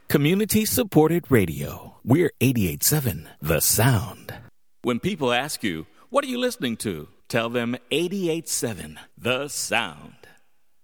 Community-supported radio. We're 88.7 The Sound. When people ask you, what are you listening to? Tell them 88.7 The Sound.